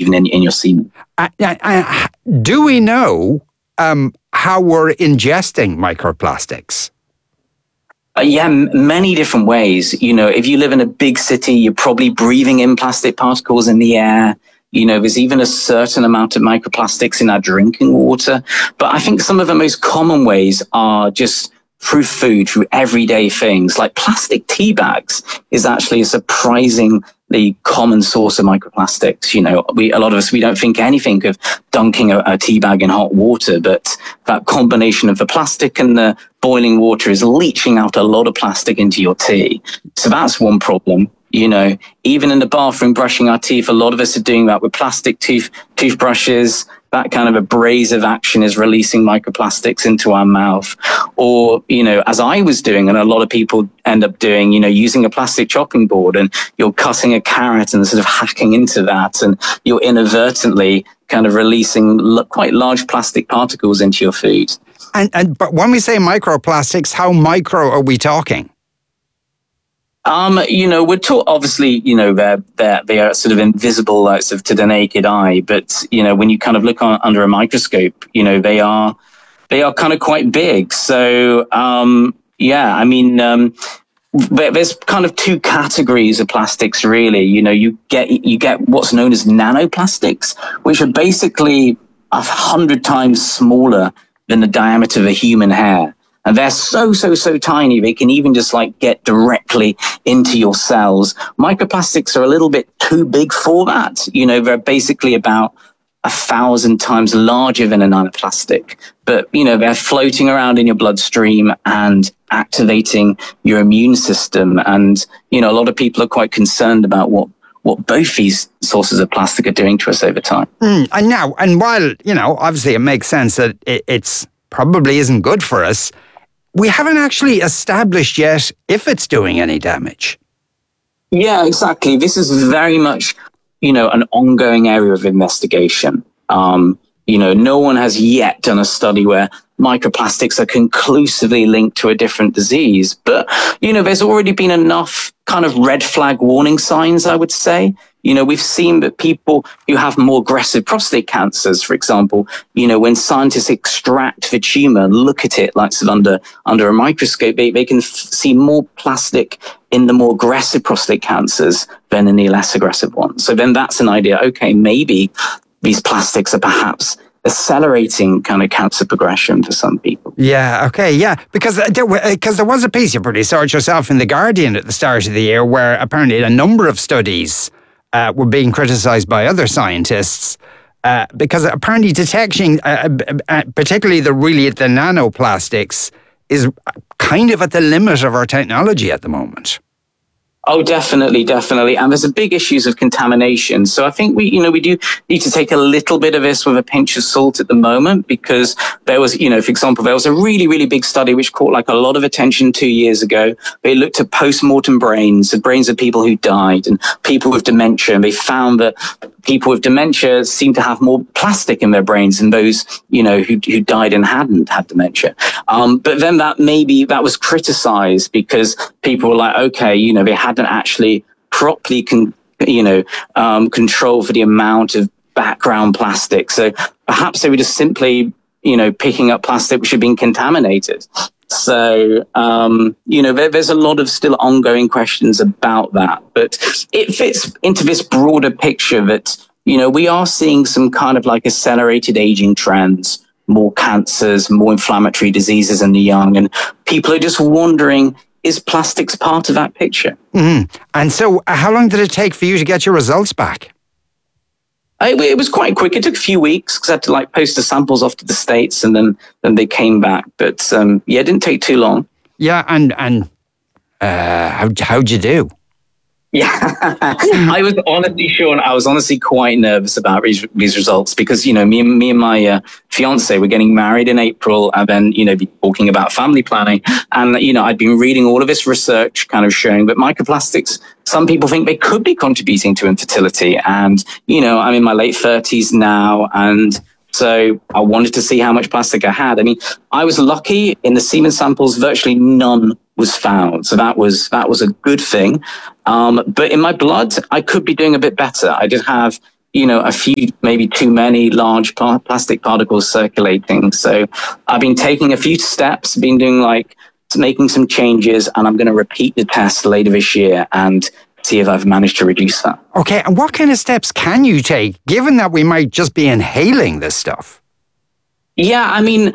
even in your semen. Do we know how we're ingesting microplastics? Yeah, many different ways. You know, if you live in a big city, you're probably breathing in plastic particles in the air. You know, there's even a certain amount of microplastics in our drinking water. But I think some of the most common ways are just through food, through everyday things. Like plastic tea bags is actually a surprisingly common source of microplastics. You know, a lot of us, we don't think anything of dunking a tea bag in hot water, but that combination of the plastic and the boiling water is leaching out a lot of plastic into your tea. So that's one problem. You know, even in the bathroom, brushing our teeth, a lot of us are doing that with plastic toothbrushes. That kind of abrasive action is releasing microplastics into our mouth. Or, you know, as I was doing, and a lot of people end up doing, you know, using a plastic chopping board, and you're cutting a carrot and sort of hacking into that, and you're inadvertently kind of releasing quite large plastic particles into your food. But when we say microplastics, how micro are we talking? You know, we're taught, obviously, you know, they are sort of invisible sort of to the naked eye, but, you know, when you kind of look under a microscope, you know, they are kind of quite big. So, yeah, I mean, there's kind of two categories of plastics, really. You know, you get what's known as nanoplastics, which are basically 100 times smaller than the diameter of a human hair. And they're so tiny, they can even just like get directly into your cells. Microplastics are a little bit too big for that. You know, they're basically about 1,000 times larger than a nanoplastic. But, you know, they're floating around in your bloodstream and activating your immune system. And, you know, a lot of people are quite concerned about what both these sources of plastic are doing to us over time. And while, you know, obviously it makes sense that it's probably isn't good for us, we haven't actually established yet if it's doing any damage. Yeah, exactly. This is very much, you know, an ongoing area of investigation. You know, no one has yet done a study where microplastics are conclusively linked to a different disease. But, you know, there's already been enough kind of red flag warning signs, I would say. You know, we've seen that people who have more aggressive prostate cancers, for example, you know, when scientists extract the tumor and look at it like under a microscope, they can see more plastic in the more aggressive prostate cancers than in the less aggressive ones. So then that's an idea. Okay, maybe these plastics are perhaps accelerating kind of cancer progression for some people. Yeah, okay, yeah. Because there was a piece you produced yourself in The Guardian at the start of the year where apparently a number of studies were being criticised by other scientists because apparently detecting, particularly the nanoplastics, is kind of at the limit of our technology at the moment. Oh, definitely. And there's a big issues of contamination. So I think we do need to take a little bit of this with a pinch of salt at the moment, because there was, you know, for example, there was a really, really big study which caught like a lot of attention 2 years ago. They looked at post-mortem brains, the brains of people who died and people with dementia. And they found that people with dementia seem to have more plastic in their brains than those, you know, who died and hadn't had dementia. But then that was criticized because people were like, okay, you know, they hadn't actually properly control for the amount of background plastic. So perhaps they were just simply, you know, picking up plastic which had been contaminated. So, you know, there's a lot of still ongoing questions about that, but it fits into this broader picture that, you know, we are seeing some kind of like accelerated aging trends, more cancers, more inflammatory diseases in the young, and people are just wondering, is plastics part of that picture? Mm-hmm. And so how long did it take for you to get your results back? It was quite quick. It took a few weeks because I had to like post the samples off to the States, and then they came back. But yeah, it didn't take too long. Yeah, and how'd you do? Yeah, I was honestly, Sean, I was honestly quite nervous about these results because, you know, me and my fiance were getting married in April, and then, you know, be talking about family planning. And, you know, I'd been reading all of this research kind of showing that microplastics, some people think they could be contributing to infertility. And, you know, I'm in my late 30s now, and so I wanted to see how much plastic I had. I mean, I was lucky in the semen samples, virtually none was found. So that was a good thing. But in my blood, I could be doing a bit better. I did have, a few, maybe too many large plastic particles circulating. So I've been taking a few steps, been doing making some changes, and I'm going to repeat the test later this year and see if I've managed to reduce that. Okay, and what kind of steps can you take, given that we might just be inhaling this stuff? Yeah, I mean,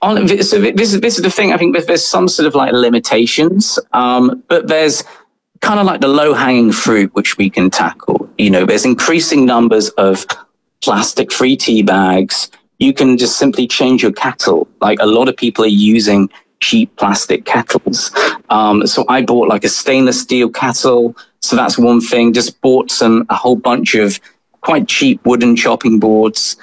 so this is the thing. I think there's some sort of limitations, but there's kind of the low-hanging fruit which we can tackle. There's increasing numbers of plastic-free tea bags. You can just simply change your kettle. A lot of people are using cheap plastic kettles. So I bought a stainless steel kettle. So that's one thing. Just bought a whole bunch of quite cheap wooden chopping boards.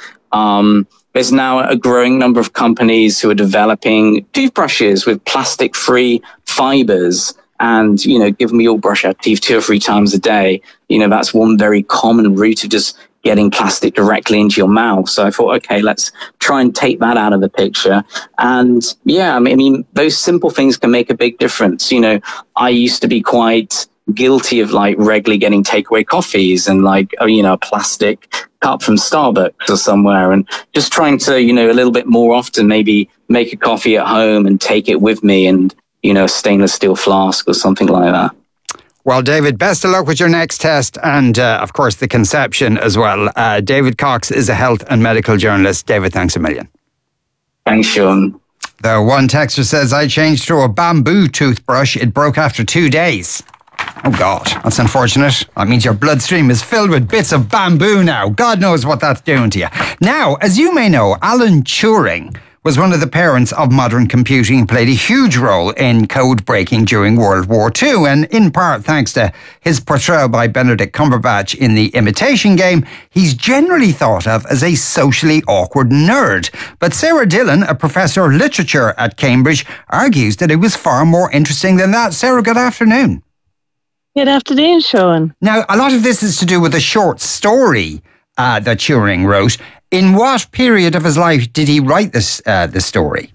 There's now a growing number of companies who are developing toothbrushes with plastic-free fibers and, give me your brush our teeth 2 or 3 times a day. That's one very common route of just getting plastic directly into your mouth. So I thought, okay, let's try and take that out of the picture. And yeah, I mean, those simple things can make a big difference. I used to be quite guilty of regularly getting takeaway coffees and a plastic cup from Starbucks or somewhere, and just trying to, a little bit more often, maybe make a coffee at home and take it with me, and, a stainless steel flask or something like that. Well, David, best of luck with your next test and, of course, the conception as well. David Cox is a health and medical journalist. David, thanks a million. Thanks, Sean. The one texter says, I changed to a bamboo toothbrush. It broke after 2 days. Oh, God, that's unfortunate. That means your bloodstream is filled with bits of bamboo now. God knows what that's doing to you. Now, as you may know, Alan Turing was one of the parents of modern computing and played a huge role in code breaking during World War II. And in part thanks to his portrayal by Benedict Cumberbatch in The Imitation Game, he's generally thought of as a socially awkward nerd. But Sarah Dillon, a professor of literature at Cambridge, argues that it was far more interesting than that. Sarah, good afternoon. Good afternoon, Sean. Now, a lot of this is to do with a short story that Turing wrote. In what period of his life did he write this story?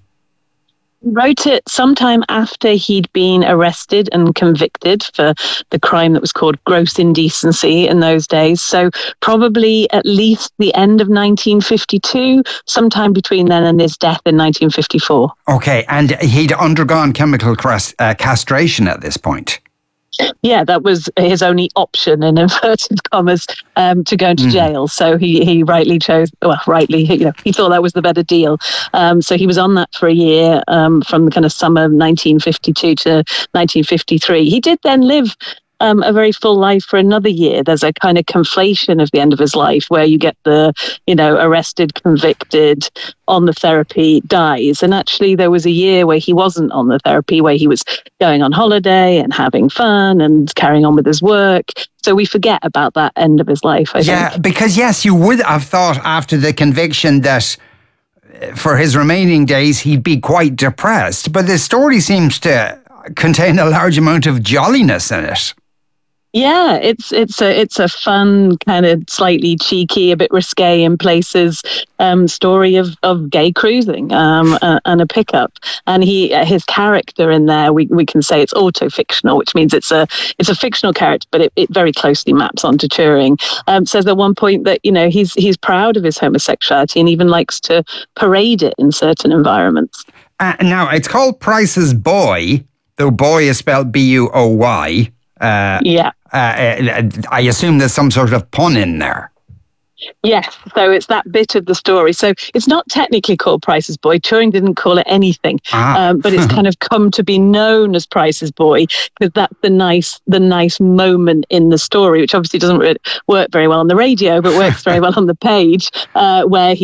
He wrote it sometime after he'd been arrested and convicted for the crime that was called gross indecency in those days. So probably at least the end of 1952, sometime between then and his death in 1954. Okay, and he'd undergone chemical castration at this point. Yeah, that was his only option, in inverted commas, to go into jail. So he rightly chose, he thought that was the better deal. So he was on that for a year, from the kind of summer of 1952 to 1953. He did then live a very full life for another year. There's a kind of conflation of the end of his life where you get the, arrested, convicted, on the therapy, dies. And actually there was a year where he wasn't on the therapy, where he was going on holiday and having fun and carrying on with his work. So we forget about that end of his life, I think. Yeah, because yes, you would have thought after the conviction that for his remaining days he'd be quite depressed. But the story seems to contain a large amount of jolliness in it. Yeah, it's a fun, kind of slightly cheeky, a bit risque in places, story of gay cruising and a pickup. And his character in there, we can say it's auto-fictional, which means it's a fictional character, but it very closely maps onto Turing. Says at one point that he's proud of his homosexuality and even likes to parade it in certain environments. Now it's called Price's Boy, though boy is spelled B-U-O-Y. Yeah. I assume there's some sort of pun in there. Yes, so it's that bit of the story. So it's not technically called Price's Boy. Turing didn't call it anything, but it's kind of come to be known as Price's Boy because that's the nice moment in the story, which obviously doesn't work very well on the radio, but works very well on the page, where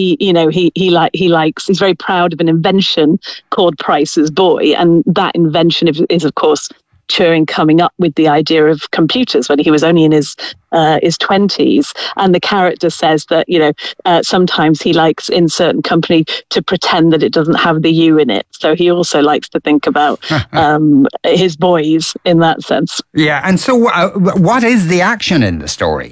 he's very proud of an invention called Price's Boy, and that invention is of course Turing coming up with the idea of computers when he was only in his 20s. And the character says that, sometimes he likes in certain company to pretend that it doesn't have the U in it. So he also likes to think about his boys in that sense. Yeah. And so what is the action in the story?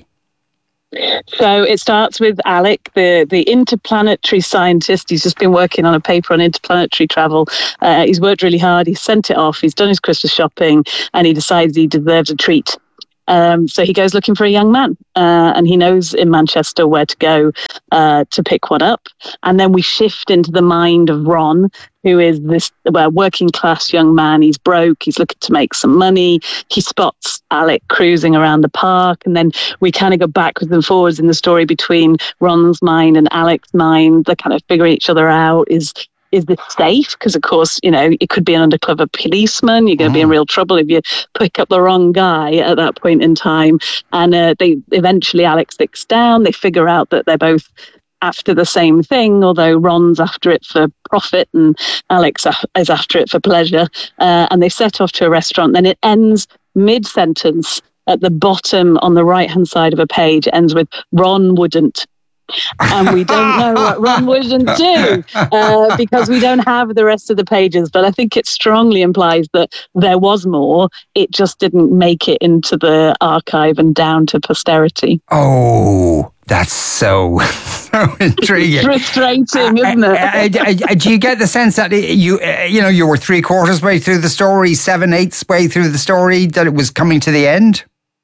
So it starts with Alec, the interplanetary scientist. He's just been working on a paper on interplanetary travel. He's worked really hard. He's sent it off. He's done his Christmas shopping and he decides he deserves a treat. So he goes looking for a young man, and he knows in Manchester where to go to pick one up. And then we shift into the mind of Ron, who is this working class young man. He's broke. He's looking to make some money. He spots Alec cruising around the park. And then we kind of go backwards and forwards in the story between Ron's mind and Alec's mind. They're kind of figuring each other out. Is this safe? Because, of course, it could be an undercover policeman. You're going to be in real trouble if you pick up the wrong guy at that point in time. And they eventually, Alec sticks down. They figure out that they're both after the same thing, although Ron's after it for profit and Alex is after it for pleasure. And they set off to a restaurant. Then it ends mid-sentence at the bottom on the right-hand side of a page. It ends with Ron wouldn't. And we don't know what Ron wouldn't do because we don't have the rest of the pages. But I think it strongly implies that there was more. It just didn't make it into the archive and down to posterity. Oh, that's so intriguing. Frustrating, isn't it? Do you get the sense that you were 3/4 way through the story, 7/8 way through the story, that it was coming to the end?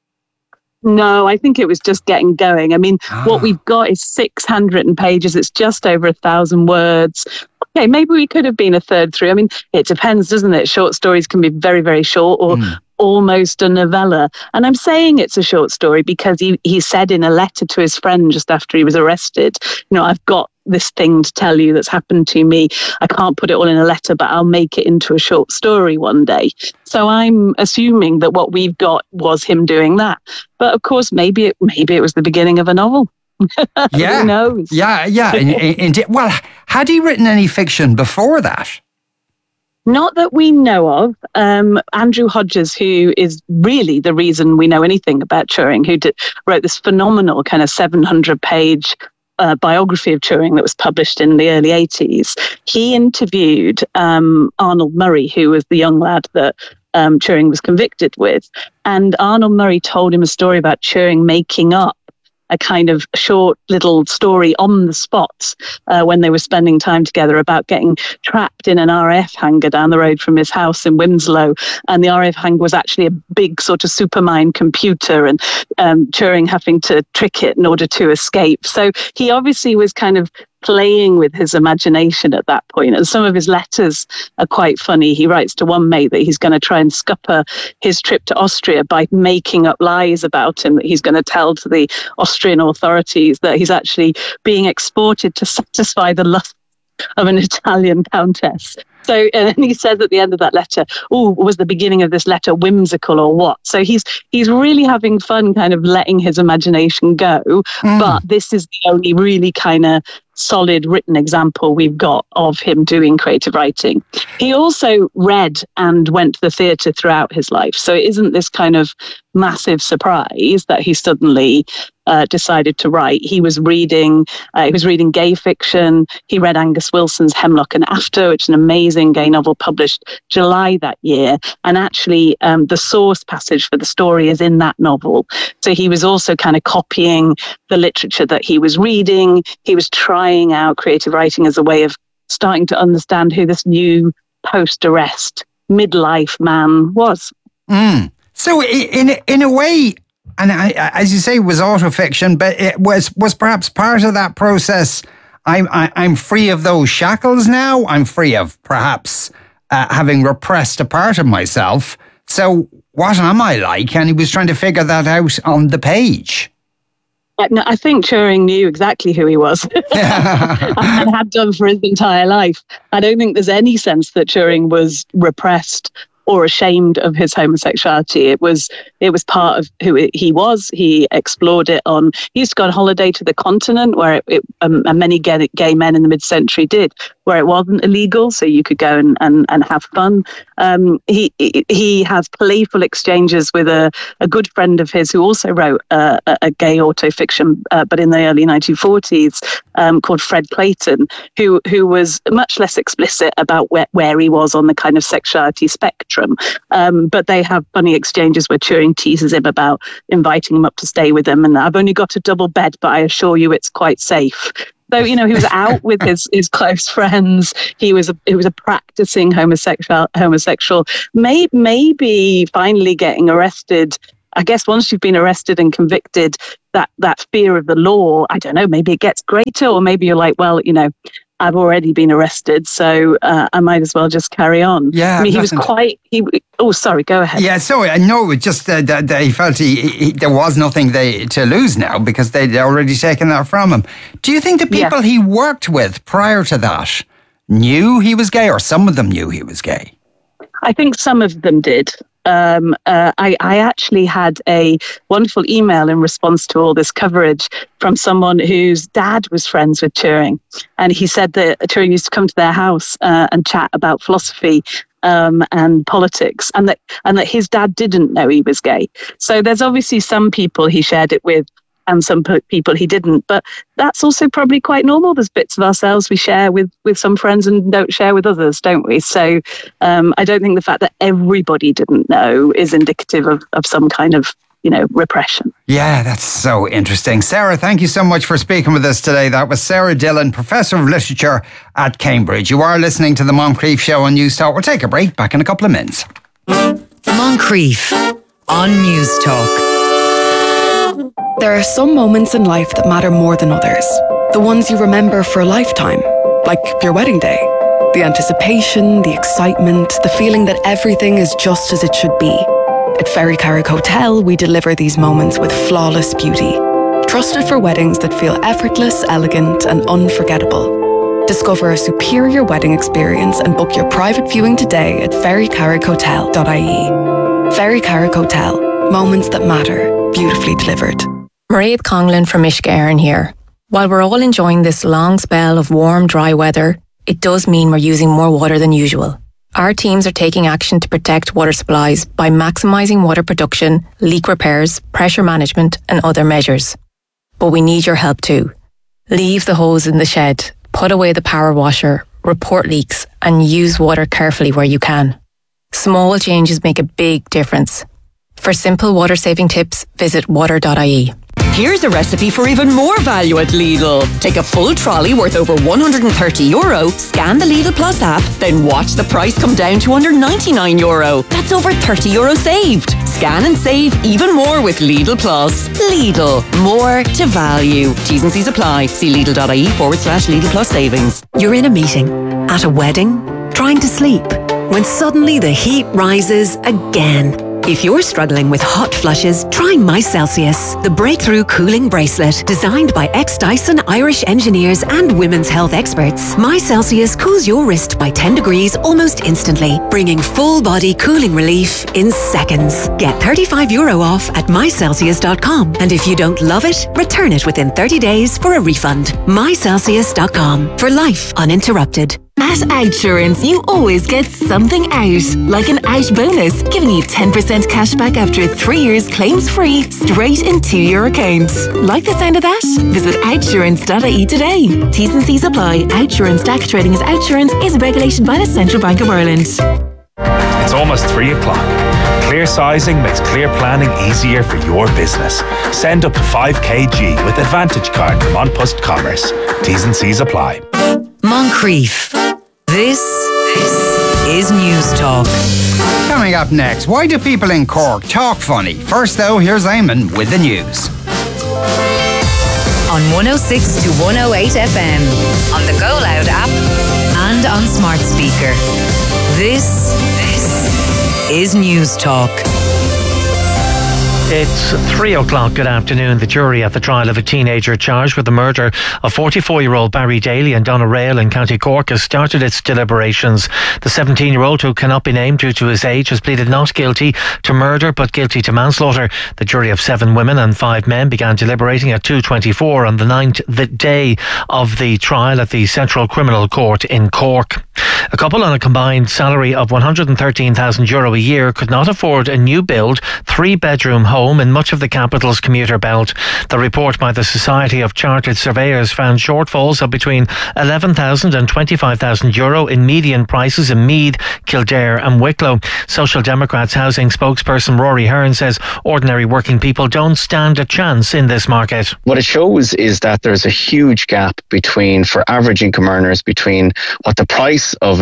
No, I think it was just getting going. I mean, what we've got is 600 pages. It's just over 1,000 words. Okay, maybe we could have been a third through. I mean, it depends, doesn't it? Short stories can be very, very short or almost a novella. And I'm saying it's a short story because he said in a letter to his friend just after he was arrested, I've got this thing to tell you that's happened to me. I can't put it all in a letter, but I'll make it into a short story one day. So I'm assuming that what we've got was him doing that. But of course, maybe it was the beginning of a novel. Yeah. Who knows? Yeah. Indeed. Well, had he written any fiction before that? Not that we know of. Andrew Hodges, who is really the reason we know anything about Turing, who wrote this phenomenal kind of 700-page biography of Turing that was published in the early 80s. He interviewed Arnold Murray, who was the young lad that Turing was convicted with. And Arnold Murray told him a story about Turing making up a kind of short little story on the spot when they were spending time together about getting trapped in an RAF hangar down the road from his house in Winslow. And the RAF hangar was actually a big sort of supermind computer, and Turing having to trick it in order to escape. So he obviously was kind of playing with his imagination at that point. And some of his letters are quite funny. He writes to one mate that he's going to try and scupper his trip to Austria by making up lies about him that he's going to tell to the Austrian authorities that he's actually being exported to satisfy the lust of an Italian countess. So, and then he says at the end of that letter, was the beginning of this letter whimsical or what? So he's really having fun kind of letting his imagination go. But this is the only really kind of solid written example we've got of him doing creative writing. He also read and went to the theatre throughout his life. So it isn't this kind of massive surprise that he suddenly decided to write. He was reading gay fiction. He read Angus Wilson's Hemlock and After, which is an amazing gay novel published July that year. And actually, the source passage for the story is in that novel. So he was also kind of copying the literature that he was reading. He was trying out creative writing as a way of starting to understand who this new post-arrest midlife man was. So in a way, and as you say, it was autofiction, but it was perhaps part of that process. I'm free of those shackles now. I'm free of perhaps having repressed a part of myself. So what am I like? And he was trying to figure that out on the page. No, I think Turing knew exactly who he was and had done for his entire life. I don't think there's any sense that Turing was repressed or ashamed of his homosexuality. It was part of who he was. He explored it he used to go on holiday to the continent where and many gay men in the mid-century did, where it wasn't illegal, so you could go and have fun. He has playful exchanges with a good friend of his who also wrote a gay autofiction, but in the early 1940s, called Fred Clayton, who was much less explicit about where he was on the kind of sexuality spectrum. But they have funny exchanges where Turing teases him about inviting him up to stay with him. And I've only got a double bed, but I assure you it's quite safe. So, he was out with his close friends. He was a practicing homosexual, maybe finally getting arrested I guess once you've been arrested and convicted, that fear of the law, I don't know, maybe it gets greater, or maybe you're like, well, I've already been arrested, so I might as well just carry on. Yeah, I mean, sorry, go ahead. Yeah, so no, just that he felt there was nothing to lose now because they'd already taken that from him. Do you think the people he worked with prior to that knew he was gay, or some of them knew he was gay? I think some of them did. I actually had a wonderful email in response to all this coverage from someone whose dad was friends with Turing. And he said that Turing used to come to their house and chat about philosophy and politics, and that his dad didn't know he was gay. So there's obviously some people he shared it with and some people he didn't. But that's also probably quite normal. There's bits of ourselves we share with some friends and don't share with others, don't we? So I don't think the fact that everybody didn't know is indicative of some kind of, repression. Yeah, that's so interesting. Sarah, thank you so much for speaking with us today. That was Sarah Dillon, Professor of Literature at Cambridge. You are listening to the Moncrief Show on News Talk. We'll take a break, back in a couple of minutes. Moncrief on News Talk. There are some moments in life that matter more than others. The ones you remember for a lifetime, like your wedding day. The anticipation, the excitement, the feeling that everything is just as it should be. At Ferry Carrick Hotel, we deliver these moments with flawless beauty. Trusted for weddings that feel effortless, elegant, and unforgettable. Discover a superior wedding experience and book your private viewing today at ferrycarrickhotel.ie. Ferry Carrick Hotel. Moments that matter, beautifully delivered. Mairead Conlon from Uisce Éireann here. While we're all enjoying this long spell of warm, dry weather, it does mean we're using more water than usual. Our teams are taking action to protect water supplies by maximising water production, leak repairs, pressure management and other measures. But we need your help too. Leave the hose in the shed, put away the power washer, report leaks and use water carefully where you can. Small changes make a big difference. For simple water-saving tips, visit water.ie. Here's a recipe for even more value at Lidl. Take a full trolley worth over €130, scan the Lidl Plus app, then watch the price come down to under €99. That's over €30 saved. Scan and save even more with Lidl Plus. Lidl, more to value. T's and C's apply. See Lidl.ie/Lidl Plus savings. You're in a meeting, at a wedding, trying to sleep, when suddenly the heat rises again. If you're struggling with hot flushes, try MyCelsius, the breakthrough cooling bracelet designed by ex-Dyson Irish engineers and women's health experts. MyCelsius cools your wrist by 10 degrees almost instantly, bringing full-body cooling relief in seconds. Get €35 off at mycelsius.com, and if you don't love it, return it within 30 days for a refund. mycelsius.com, for life uninterrupted. At Outsurance, you always get something out, like an out bonus, giving you 10% cash back after 3 years claims-free, straight into your account. Like the sound of that? Visit outsurance.ie today. T's and C's apply. Outsurance DAC trading as Outsurance is regulated by the Central Bank of Ireland. It's almost 3 o'clock. Clear sizing makes clear planning easier for your business. Send up to 5 kg with Advantage Card from An Post Commerce. T's and C's apply. Moncrief. This is News Talk. Coming up next, why do people in Cork talk funny? First though, here's Eamon with the news. On 106 to 108 FM, on the Go Loud app and on smart speaker. This is News Talk. It's 3 o'clock. Good afternoon. The jury at the trial of a teenager charged with the murder of 44-year-old Barry Daly in Doneraile in County Cork has started its deliberations. The 17-year-old, who cannot be named due to his age, has pleaded not guilty to murder but guilty to manslaughter. The jury of 7 women and 5 men began deliberating at 2:24 on the 9th day of the trial at the Central Criminal Court in Cork. A couple on a combined salary of €113,000 a year could not afford a new build 3-bedroom home in much of the capital's commuter belt. The report by the Society of Chartered Surveyors found shortfalls of between €11,000 and €25,000 in median prices in Meath, Kildare and Wicklow. Social Democrats housing spokesperson Rory Hearn says ordinary working people don't stand a chance in this market. What it shows is that there's a huge gap for average income earners between what the price of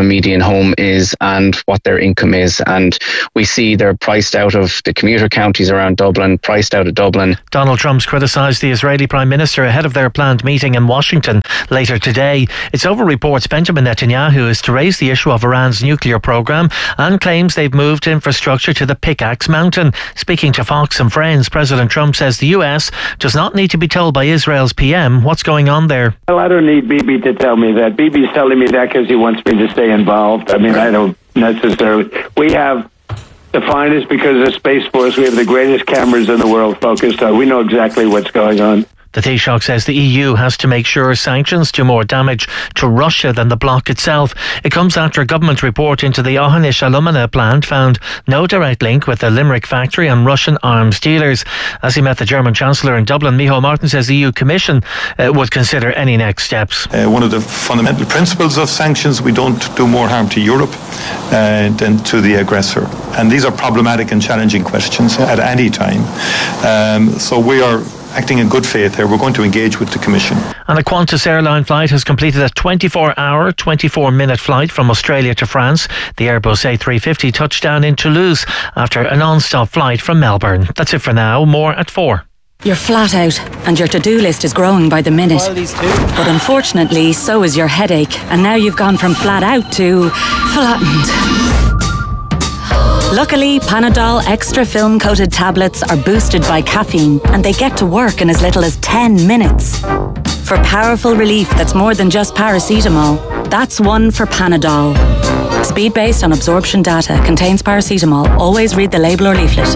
a median home is and what their income is. And we see they're priced out of the commuter counties around Dublin, priced out of Dublin. Donald Trump's criticised the Israeli Prime Minister ahead of their planned meeting in Washington later today. It's over reports Benjamin Netanyahu is to raise the issue of Iran's nuclear programme and claims they've moved infrastructure to the Pickaxe Mountain. Speaking to Fox and Friends, President Trump says the US does not need to be told by Israel's PM what's going on there. Well, I don't need Bibi to tell me that. Bibi's telling me that because he wants me to stay involved. I mean, I don't necessarily. We have the finest, because of Space Force, we have the greatest cameras in the world focused on. We know exactly what's going on. The Taoiseach says the EU has to make sure sanctions do more damage to Russia than the bloc itself. It comes after a government report into the Ohanish alumina plant found no direct link with the Limerick factory and Russian arms dealers. As he met the German Chancellor in Dublin, Micheál Martin says the EU Commission would consider any next steps. One of the fundamental principles of sanctions, we don't do more harm to Europe than to the aggressor. And these are problematic and challenging questions at any time. So we are acting in good faith here. We're going to engage with the Commission. And a Qantas airline flight has completed a 24-hour, 24-minute flight from Australia to France. The Airbus A350 touched down in Toulouse after a non-stop flight from Melbourne. That's it for now. More at 4. You're flat out and your to-do list is growing by the minute. But unfortunately, so is your headache. And now you've gone from flat out to flattened. Luckily, Panadol Extra Film-Coated tablets are boosted by caffeine and they get to work in as little as 10 minutes. For powerful relief that's more than just paracetamol, that's one for Panadol. Speed based on absorption data, contains paracetamol. Always read the label or leaflet.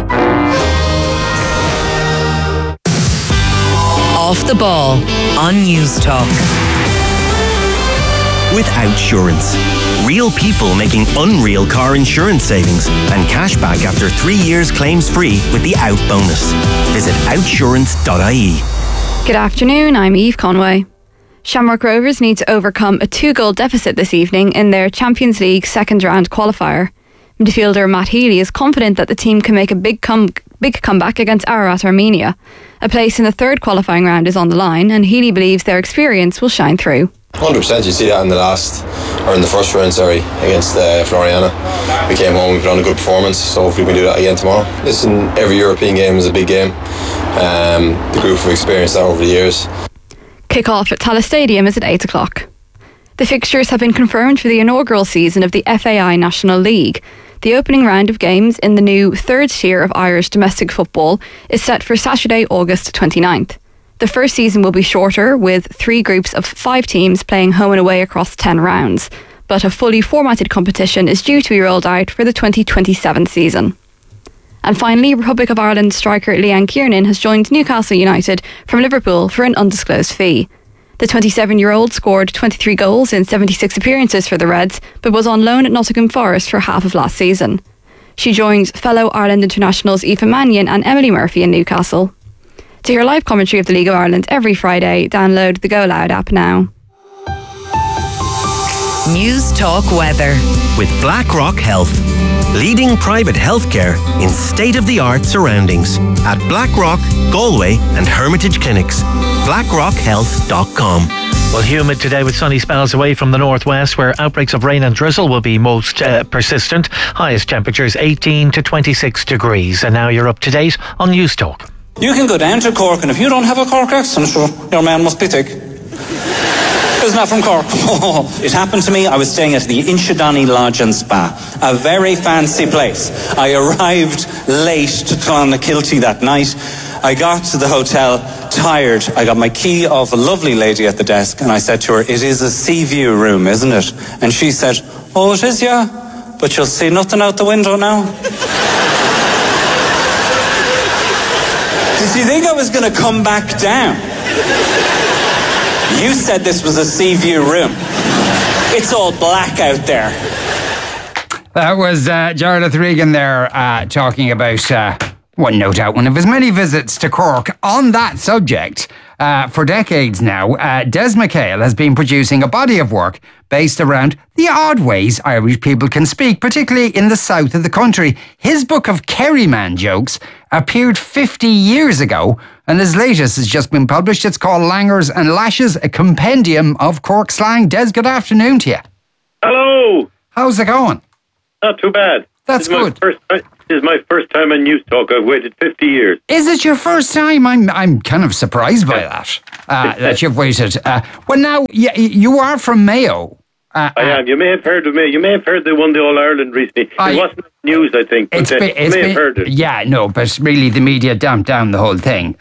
Off the Ball on News Talk. With Outsurance. Real people making unreal car insurance savings and cash back after 3 years claims free with the Out bonus. Visit outsurance.ie. Good afternoon, I'm Eve Conway. Shamrock Rovers need to overcome a 2-goal deficit this evening in their Champions League second round qualifier. Midfielder Matt Healy is confident that the team can make a big comeback against Ararat Armenia. A place in the third qualifying round is on the line and Healy believes their experience will shine through. 100%, you see that in the first round, against Floriana. We came home, we put on a good performance, so hopefully we can do that again tomorrow. Listen, every European game is a big game. The group have experienced that over the years. Kick-off at Tallaght Stadium is at 8 o'clock. The fixtures have been confirmed for the inaugural season of the FAI National League. The opening round of games in the new third tier of Irish domestic football is set for Saturday, August 29th. The first season will be shorter, with 3 groups of 5 teams playing home and away across 10 rounds. But a fully formatted competition is due to be rolled out for the 2027 season. And finally, Republic of Ireland striker Leanne Kiernan has joined Newcastle United from Liverpool for an undisclosed fee. The 27-year-old scored 23 goals in 76 appearances for the Reds, but was on loan at Nottingham Forest for half of last season. She joins fellow Ireland internationals Aoife Mannion and Emily Murphy in Newcastle. To hear live commentary of the League of Ireland every Friday, download the Go Loud app now. News Talk Weather. With BlackRock Health. Leading private healthcare in state-of-the-art surroundings. At BlackRock, Galway and Hermitage Clinics. BlackRockHealth.com. Well, humid today with sunny spells away from the northwest where outbreaks of rain and drizzle will be most persistent. Highest temperatures 18 to 26 degrees. And now you're up to date on News Talk. You can go down to Cork, and if you don't have a Cork accent, sure, your man must be thick. Who's not from Cork? It happened to me. I was staying at the Inchydoney Lodge and Spa, a very fancy place. I arrived late to Clonakilty that night. I got to the hotel tired. I got my key off a lovely lady at the desk, and I said to her, "It is a sea view room, isn't it?" And she said, "Oh, it is, yeah, but you'll see nothing out the window now." Did you think I was going to come back down? You said this was a sea view room. It's all black out there. That was Jarlath Regan there talking about, no doubt, one of his many visits to Cork. On that subject, for decades now, Des McHale has been producing a body of work based around the odd ways Irish people can speak, particularly in the south of the country. His book of Kerryman jokes appeared 50 years ago, and his latest has just been published. It's called Langers and Lashes, a compendium of Cork slang. Des, good afternoon to you. Hello. How's it going? Not too bad. That's good. This is my first time on News Talk. I've waited 50 years. Is it your first time? I'm kind of surprised by that, that you've waited. Well, now, you are from Mayo. I am. You may have heard of me. You may have heard they won the All-Ireland recently. It wasn't news, I think. But you may have heard it. Yeah, no, but really the media damped down the whole thing.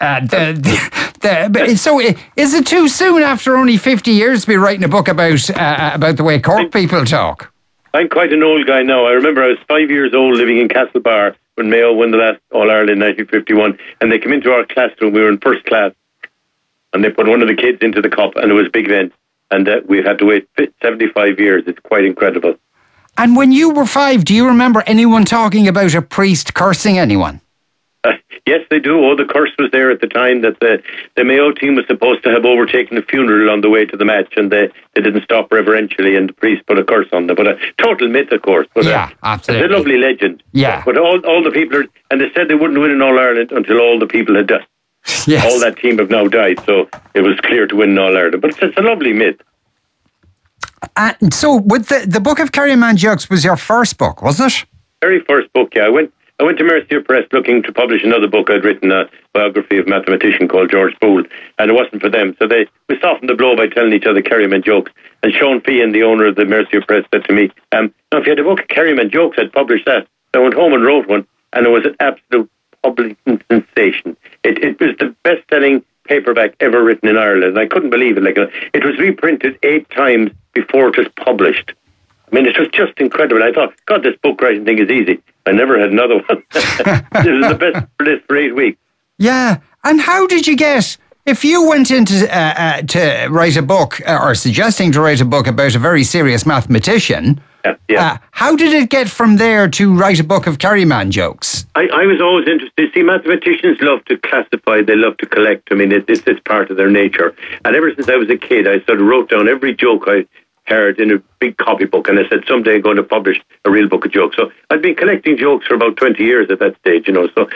So is it too soon after only 50 years to be writing a book about the way Cork people talk? I'm quite an old guy now. I remember I was 5 years old living in Castlebar when Mayo won the last All-Ireland in 1951, and they came into our classroom. We were in first class, and they put one of the kids into the cup, and it was a big event. And we've had to wait 75 years. It's quite incredible. And when you were 5, do you remember anyone talking about a priest cursing anyone? Yes, they do. Oh, the curse was there at the time that the Mayo team was supposed to have overtaken a funeral on the way to the match, and they didn't stop reverentially, and the priest put a curse on them. But a total myth, of course. But absolutely. It's a lovely legend. Yeah. But all the people and they said they wouldn't win in All-Ireland until all the people had died. Yes. All that team have now died, so it was clear to win All-Ireland. But it's a lovely myth. So, with the Book of Kerryman Jokes was your first book, wasn't it? Very first book, yeah. I went to Mercier Press looking to publish another book. I'd written a biography of a mathematician called George Boole, and it wasn't for them. So we softened the blow by telling each other Kerryman jokes. And Sean Feehan, the owner of the Mercier Press, said to me, now, if you had a book of Kerryman jokes, I'd publish that. So I went home and wrote one, and it was an absolute public sensation. It was the best-selling paperback ever written in Ireland. I couldn't believe it. It was reprinted 8 times before it was published. I mean, it was just incredible. I thought, God, this book writing thing is easy. I never had another one. This was the best for this for 8 weeks. Yeah. And how did you get, if you went into to write a book, or suggesting to write a book about a very serious mathematician, how did it get from there to write a book of Kerryman jokes? I was always interested. See, mathematicians love to classify, they love to collect. I mean, it's part of their nature. And ever since I was a kid, I sort of wrote down every joke I heard in a big copybook, and I said, someday I'm going to publish a real book of jokes. So I'd been collecting jokes for about 20 years at that stage, So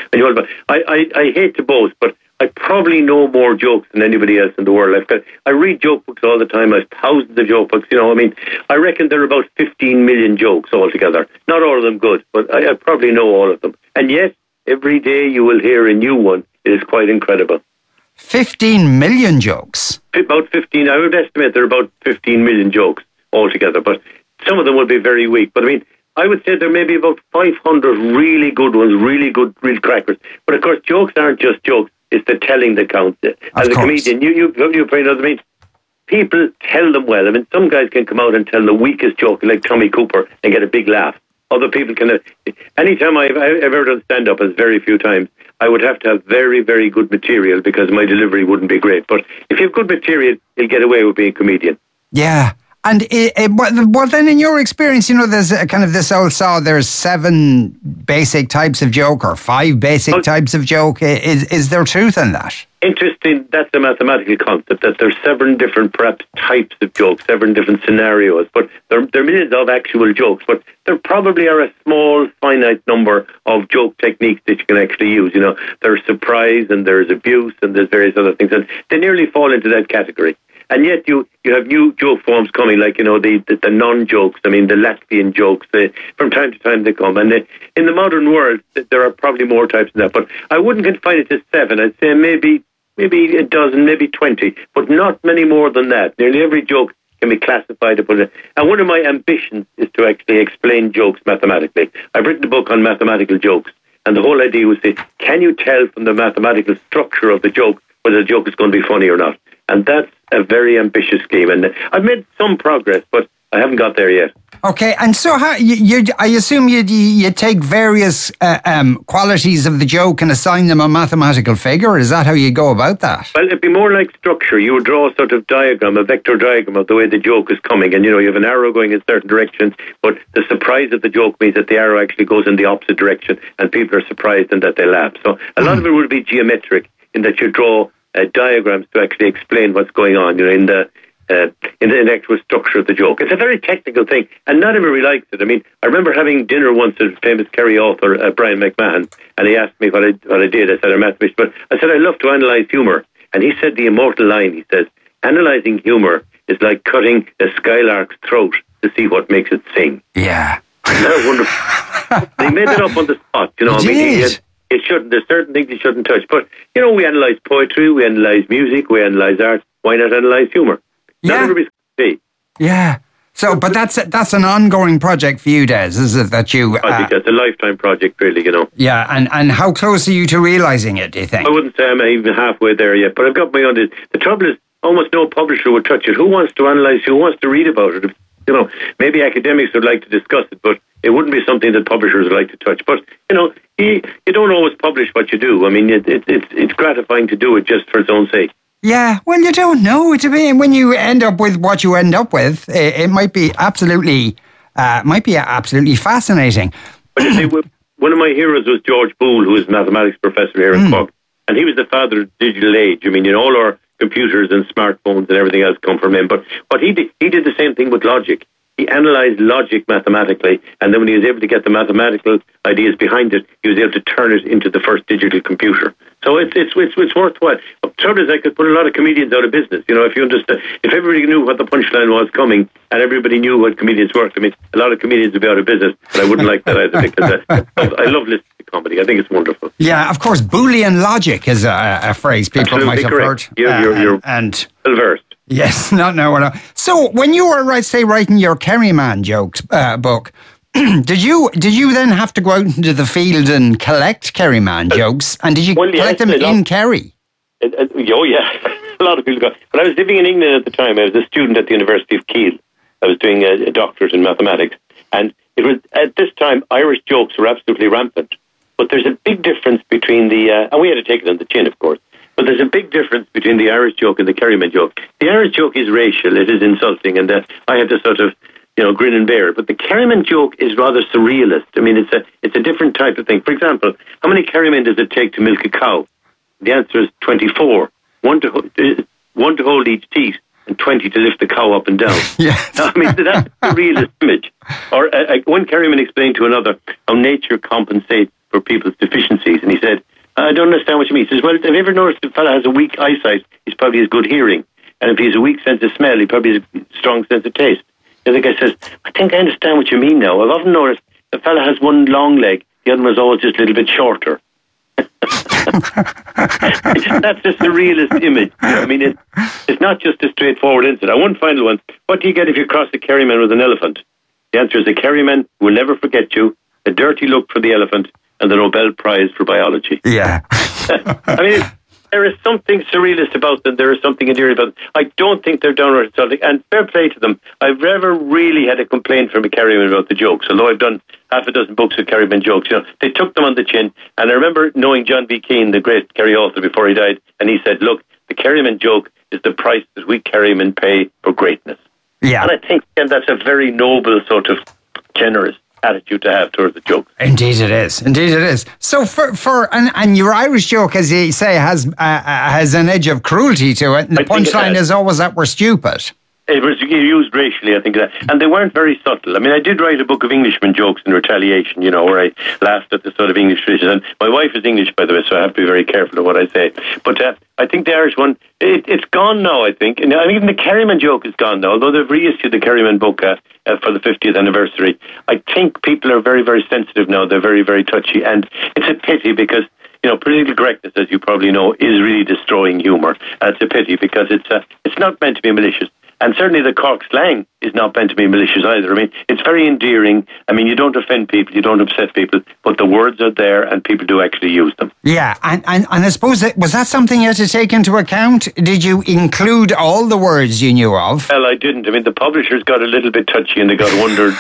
I hate to boast, but I probably know more jokes than anybody else in the world. I read joke books all the time. I have thousands of joke books. I reckon there are about 15 million jokes altogether. Not all of them good, but I probably know all of them. And yet, every day you will hear a new one. It is quite incredible. 15 million jokes? About 15. I would estimate there are about 15 million jokes altogether, but some of them will be very weak. But I would say there may be about 500 really good ones, really good, real crackers. But of course, jokes aren't just jokes. It's the telling that counts. As a comedian, you probably know what I mean. People tell them well. Some guys can come out and tell the weakest joke, like Tommy Cooper, and get a big laugh. Other people can. Anytime I've ever done stand-up, as very few times, I would have to have very, very good material because my delivery wouldn't be great. But if you have good material, you'll get away with being a comedian. Yeah. And well, then in your experience, there's kind of this old saw, there's 7 basic types of joke or 5 basic types of joke. Is there truth in that? Interesting. That's a mathematical concept, that there's 7 different, perhaps, types of jokes, 7 different scenarios. But there are millions of actual jokes, but there probably are a small, finite number of joke techniques that you can actually use. There's surprise and there's abuse and there's various other things. And they nearly fall into that category. And yet you have new joke forms coming, like, the non-jokes, the Latvian jokes. From time to time they come. And in the modern world, there are probably more types than that. But I wouldn't confine it to 7. I'd say maybe a dozen, maybe 20, but not many more than that. Nearly every joke can be classified. And one of my ambitions is to actually explain jokes mathematically. I've written a book on mathematical jokes. And the whole idea was can you tell from the mathematical structure of the joke whether the joke is going to be funny or not? And that's a very ambitious scheme. And I've made some progress, but I haven't got there yet. Okay, and so how I assume you take various qualities of the joke and assign them a mathematical figure? Is that how you go about that? Well, it'd be more like structure. You would draw a sort of diagram, a vector diagram of the way the joke is coming. And, you have an arrow going in certain directions, but the surprise of the joke means that the arrow actually goes in the opposite direction, and people are surprised and that they laugh. So a lot of it would be geometric, in that you draw diagrams to actually explain what's going on, in the actual structure of the joke. It's a very technical thing, and not everybody likes it. I remember having dinner once with famous Kerry author Brian McMahon, and he asked me what I did. I said, I'm a mathematician, but I said, I love to analyse humour. And he said the immortal line, he says, analysing humour is like cutting a skylark's throat to see what makes it sing. Yeah. Isn't that wonderful? They made it up on the spot, you know. I mean, it shouldn't. There's certain things you shouldn't touch. But, you know, we analyse poetry, we analyse music, we analyse art. Why not analyse humour? Yeah. Not everybody's going to be. Yeah. So, but that's an ongoing project for you, Des, is it, that you... I think that's a lifetime project, really, you know. Yeah, and how close are you to realising it, do you think? I wouldn't say I'm even halfway there yet, but I've got my own... The trouble is, almost no publisher would touch it. Who wants to analyse, who wants to read about it? You know, maybe academics would like to discuss it, but it wouldn't be something that publishers would like to touch. But, you know, you don't always publish what you do. I mean, it's gratifying to do it just for its own sake. Yeah, well, you don't know. When you end up with what you end up with, it might be absolutely fascinating. But you see, one of my heroes was George Boole, who was a mathematics professor here in Cork, and he was the father of the digital age. I mean, you know, all our computers and smartphones and everything else come from him. But what he did the same thing with logic. He analysed logic mathematically, and then when he was able to get the mathematical ideas behind it, he was able to turn it into the first digital computer. So it's worthwhile. The trouble is, I could put a lot of comedians out of business. You know, if everybody knew what the punchline was coming, and everybody knew what comedians worked, I mean, a lot of comedians would be out of business, but I wouldn't like that either, because I love listening to comedy. I think it's wonderful. Yeah, of course, Boolean logic is a phrase people might have heard. You're and well versed. Yes, no. So when you were writing your Kerryman jokes book, did you then have to go out into the field and collect Kerryman jokes? And did you collect them in Kerry? Oh yeah, a lot of people go. But I was living in England at the time. I was a student at the University of Kiel. I was doing a doctorate in mathematics, and it was at this time Irish jokes were absolutely rampant. But there's a big difference between and we had to take it on the chin, of course. But there's a big difference between the Irish joke and the Kerryman joke. The Irish joke is racial, it is insulting, and I had to sort of, you know, grin and bear it. But the Kerryman joke is rather surrealist. I mean, it's a different type of thing. For example, how many Kerrymen does it take to milk a cow? The answer is 24. One to hold each teat, and 20 to lift the cow up and down. Yeah. I mean, that's a surrealist image. Or one Kerryman explained to another how nature compensates for people's deficiencies, and he said, I don't understand what you mean. He says, well, have you ever noticed if a fella has a weak eyesight, he's probably has good hearing. And if he has a weak sense of smell, he probably has a strong sense of taste. The other guy says, I think I understand what you mean now. I've often noticed if a fella has one long leg, the other one's always just a little bit shorter. That's a surrealist image. I mean, it's not just a straightforward incident. One final one. What do you get if you cross a Kerryman with an elephant? The answer is a Kerryman will never forget you, a dirty look for the elephant, and the Nobel Prize for biology. Yeah. I mean, there is something surrealist about them. There is something endearing about them. I don't think they're downright insulting. And fair play to them. I've never really had a complaint from a Kerryman about the jokes, although I've done half a dozen books of Kerryman jokes. You know, they took them on the chin. And I remember knowing John B. Keane, the great Kerry author, before he died, and he said, look, the Kerryman joke is the price that we Kerrymen pay for greatness. Yeah. And I think that's a very noble sort of generous attitude to have towards the joke. Indeed it is. So and your Irish joke, as you say, has an edge of cruelty to it, and the punchline is always that we're stupid. It was used racially, I think, and they weren't very subtle. I mean, I did write a book of Englishman jokes in retaliation, you know, where I laughed at the sort of English tradition. And my wife is English, by the way, so I have to be very careful of what I say. But I think the Irish one, it's gone now, I think. And even the Kerryman joke is gone now, although they've reissued the Kerryman book for the 50th anniversary. I think people are very, very sensitive now. They're very, very touchy. And it's a pity because, you know, political correctness, as you probably know, is really destroying humour. And it's a pity because it's not meant to be malicious. And certainly the Cork slang is not meant to be malicious either. I mean, it's very endearing. I mean, you don't offend people, you don't upset people, but the words are there and people do actually use them. Yeah, and I suppose, was that something you had to take into account? Did you include all the words you knew of? Well, I didn't. I mean, the publishers got a little bit touchy and they got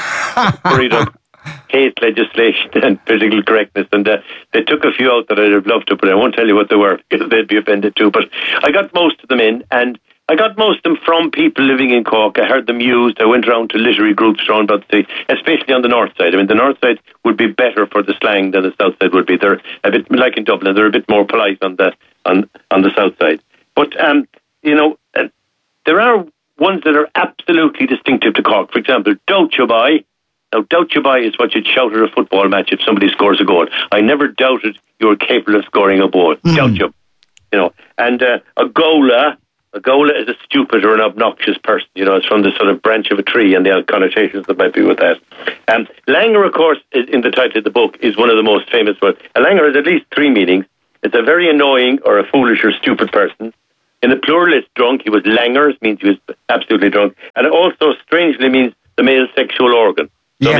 worried up hate legislation and political correctness, and they took a few out that I'd have loved to, but I won't tell you what they were because they'd be offended too. But I got most of them in, and I got most of them from people living in Cork. I heard them used. I went around to literary groups around about the city, especially on the north side. I mean, the north side would be better for the slang than the south side would be. They're a bit, like in Dublin, they're a bit more polite on the south side. But, you know, there are ones that are absolutely distinctive to Cork. For example, Doubt You Boy. Now, doubt you buy is what you'd shout at a football match if somebody scores a goal. I never doubted you were capable of scoring a goal. Doubt you. You know, and a goaler A gola is a stupid or an obnoxious person. It's from the sort of branch of a tree and the connotations that might be with that. Languor, of course, in the title of the book, is one of the most famous words. A languor has at least 3 meanings. It's a very annoying or a foolish or stupid person. In the plural, it's drunk. He was langers, means he was absolutely drunk. And it also, strangely, means the male sexual organ. So,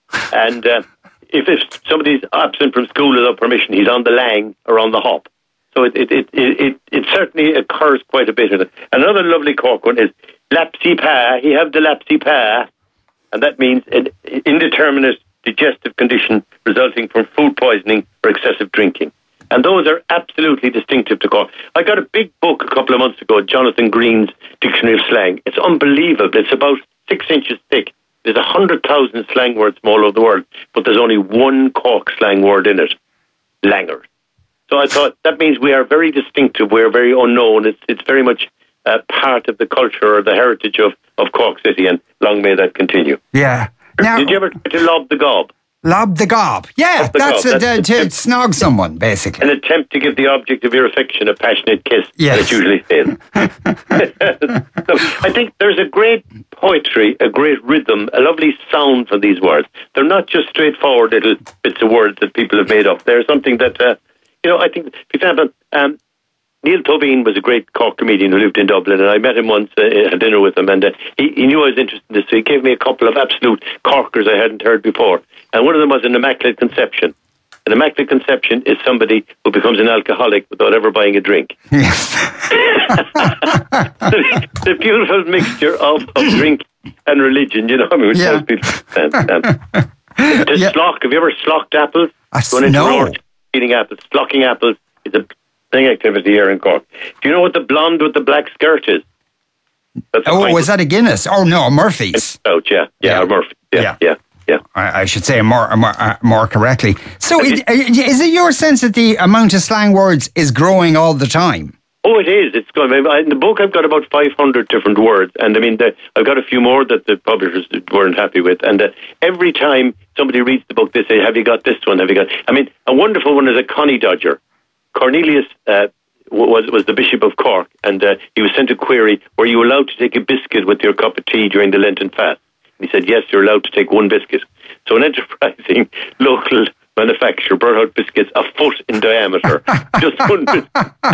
if somebody's absent from school without permission, he's on the lang or on the hop. So it certainly occurs quite a bit in it. Another lovely Cork one is lapsy pa. He have the lapsy pa, and that means an indeterminate digestive condition resulting from food poisoning or excessive drinking. And those are absolutely distinctive to Cork. I got a big book a couple of months ago, Jonathan Green's Dictionary of Slang. It's unbelievable. It's about 6 inches thick. There's 100,000 slang words from all over the world, but there's only one Cork slang word in it, langers. So I thought that means we are very distinctive. We are very unknown. It's very much part of the culture or the heritage of Cork City, and long may that continue. Yeah. Now, did you ever try to lob the gob? Lob the gob. Yeah, that's to snog someone, basically. An attempt to give the object of your affection a passionate kiss. Yes. And it usually fails. I think there's a great poetry, a great rhythm, a lovely sound for these words. They're not just straightforward little bits of words that people have made up. They're something that, I think, for example, Neil Tobin was a great Cork comedian who lived in Dublin, and I met him once, had dinner with him, and he knew I was interested in this, so he gave me a couple of absolute Corkers I hadn't heard before. And one of them was an Immaculate Conception. An Immaculate Conception is somebody who becomes an alcoholic without ever buying a drink. the beautiful mixture of drink and religion, which most people understand. Slock, have you ever slocked apples? No. Eating apples, slocking apples is a thing activity here in Cork. Do you know what the blonde with the black skirt is? Was that a Guinness? Oh no, a Murphy's. Oh yeah, Murphy. Yeah. I should say more correctly. So, is it your sense that the amount of slang words is growing all the time? Oh, it is. It's going. In the book, I've got about 500 different words, and I mean, I've got a few more that the publishers weren't happy with. And every time somebody reads the book, they say, "Have you got this one? Have you got?" I mean, a wonderful one is a Connie Dodger. Cornelius was the Bishop of Cork, and he was sent a query: were you allowed to take a biscuit with your cup of tea during the Lenten fast? And he said, yes, you're allowed to take one biscuit. So an enterprising local manufacturer brought out biscuits a foot in diameter. Just one biscuit.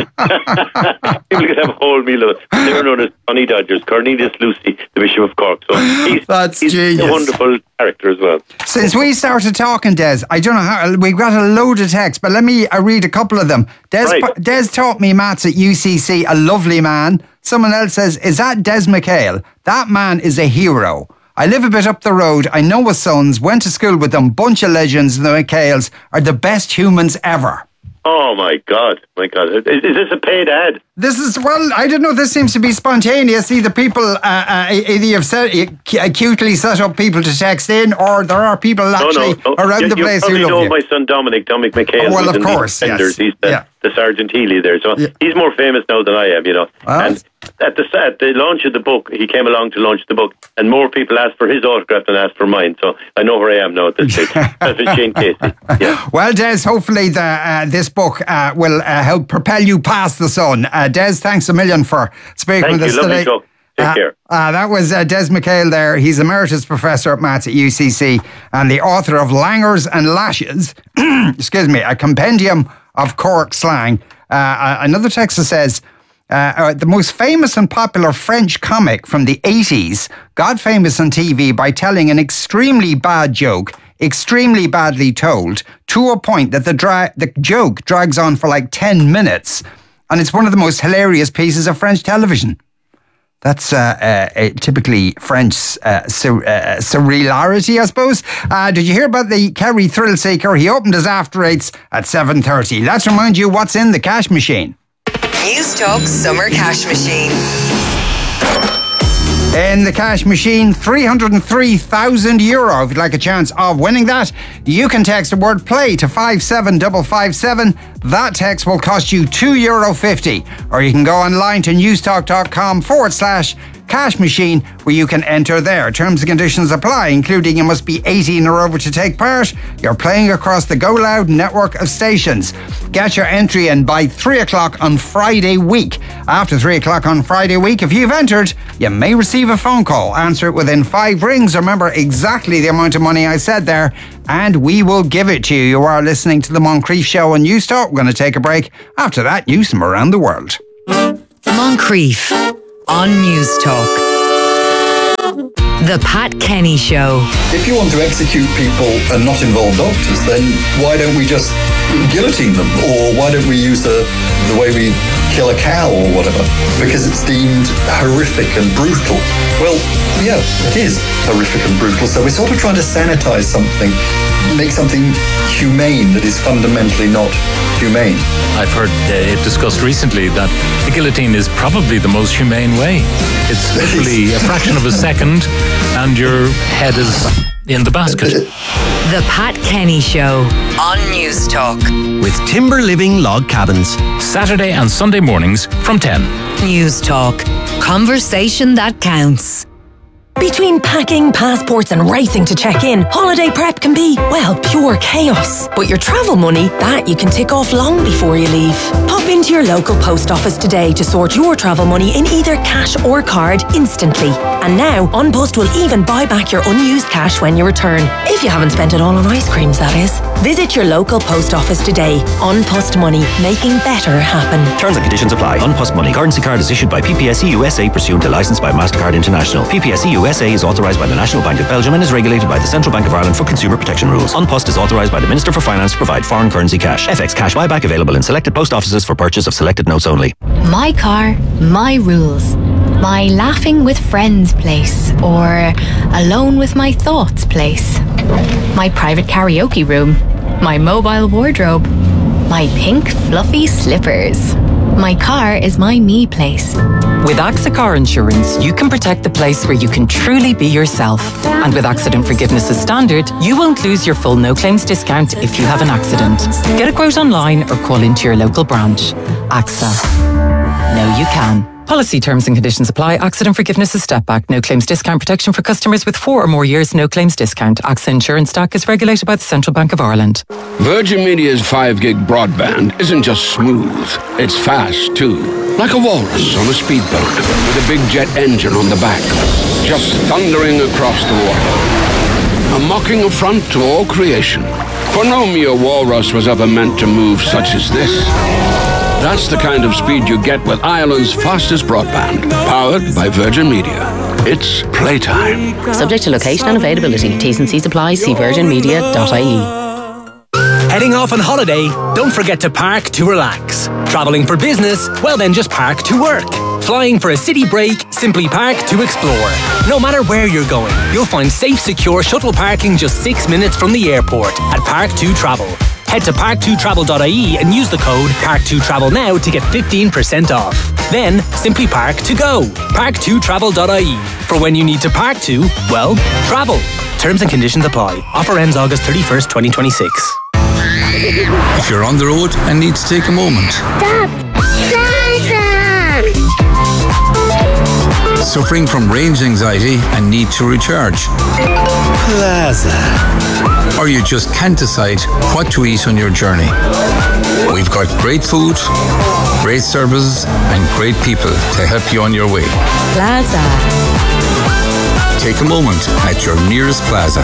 People could have a whole meal of it. They were known as Connie Dodgers, Cornelius Lucy, the Bishop of Cork. So he's a wonderful character as well. Since we started talking, Des, I don't know how, we've got a load of texts, but let me read a couple of them. Des taught me maths at UCC, a lovely man. Someone else says, is that Des McHale? That man is a hero. I live a bit up the road. I know his sons, went to school with them. Bunch of legends. The McHales are the best humans ever. Oh, my God. Is this a paid ad? This is, well, I don't know. This seems to be spontaneous. Either people, either you've acutely set up people to text in, or there are people actually around the place who love you. You probably know my son Dominic McHale. Well, of course, yes. He's the Sergeant Healy there. So he's more famous now than I am, And at the launch of the book, he came along to launch the book, and more people asked for his autograph than asked for mine. So I know where I am now at this stage. That's with Shane Casey. Yeah. Well, Des, hopefully this book will help propel you past the sun. Des, thanks a million for speaking with us today. Talk. Take care. That was Des McHale there. He's Emeritus Professor at Maths at UCC and the author of Langers and Lashes, a compendium of Cork slang. Another texter says, the most famous and popular French comic from the 80s got famous on TV by telling an extremely bad joke, extremely badly told, to a point that the joke drags on for like 10 minutes, and it's one of the most hilarious pieces of French television. That's typically French surrealarity, I suppose. Did you hear about the Kerry thrill seeker? He opened his after eights at 7:30. Let's remind you what's in the cash machine. News Talk Summer Cash Machine. In the cash machine, €303,000. If you'd like a chance of winning that, you can text the word play to 57557. That text will cost you €2.50. Or you can go online to newstalk.com/ cash machine where you can enter there. Terms and conditions apply, including you must be 18 or over to take part. You're playing across the Go Loud network of stations. Get your entry in by 3 o'clock on Friday week. After 3 o'clock on Friday week, if you've entered, you may receive a phone call. Answer it within 5 rings. Remember exactly the amount of money I said there, and we will give it to you. You are listening to the Moncrief Show on News Talk. We're going to take a break. After that, news from around the world. Moncrief on News Talk. The Pat Kenny Show. If you want to execute people and not involve doctors, then why don't we just guillotine them? Or why don't we use the way we kill a cow or whatever? Because it's deemed horrific and brutal. Well, yeah, it is horrific and brutal. So we're sort of trying to sanitize something, make something humane that is fundamentally not humane. I've heard it discussed recently that the guillotine is probably the most humane way. It's literally a fraction of a second and your head is in the basket. The Pat Kenny Show on News Talk. With Timber Living Log Cabins. Saturday and Sunday mornings from 10. News Talk. Conversation that counts. Between packing, passports and racing to check in, holiday prep can be, well, pure chaos. But your travel money, that you can tick off long before you leave. Pop into your local post office today to sort your travel money in either cash or card instantly. And now, An Post will even buy back your unused cash when you return. If you haven't spent it all on ice creams, that is. Visit your local post office today. An Post Money, making better happen. Terms and conditions apply. An Post Money currency card is issued by PPSE USA pursuant to licence by MasterCard International. PPSE USA is authorised by the National Bank of Belgium and is regulated by the Central Bank of Ireland for consumer protection rules. An Post is authorised by the Minister for Finance to provide foreign currency cash. FX cash buyback available in selected post offices for purchase of selected notes only. My car, my rules. My laughing with friends place, or alone with my thoughts place. My private karaoke room. My mobile wardrobe. My pink fluffy slippers. My car is my me place. With AXA Car Insurance, you can protect the place where you can truly be yourself. And with accident forgiveness as standard, you won't lose your full no claims discount if you have an accident. Get a quote online or call into your local branch. AXA. Know you can. Policy terms and conditions apply. Accident forgiveness is step back. No claims discount protection for customers with 4 or more years no claims discount. AXA Insurance Stack is regulated by the Central Bank of Ireland. Virgin Media's 5 gig broadband isn't just smooth, it's fast too. Like a walrus on a speedboat with a big jet engine on the back, just thundering across the water. A mocking affront to all creation. For no mere walrus was ever meant to move such as this. That's the kind of speed you get with Ireland's fastest broadband, powered by Virgin Media. It's playtime. Subject to location and availability. T's and C's apply. See virginmedia.ie. Heading off on holiday? Don't forget to park to relax. Travelling for business? Well then just park to work. Flying for a city break? Simply park to explore. No matter where you're going, you'll find safe, secure shuttle parking just 6 minutes from the airport at Park2Travel. Head to park2travel.ie and use the code Park2Travel now to get 15% off. Then, simply park to go. Park2travel.ie. For when you need to park to, well, travel. Terms and conditions apply. Offer ends August 31st, 2026. If you're on the road and need to take a moment. Suffering from range anxiety and need to recharge. Plaza. Or you just can't decide what to eat on your journey. We've got great food, great services, and great people to help you on your way. Plaza. Take a moment at your nearest Plaza.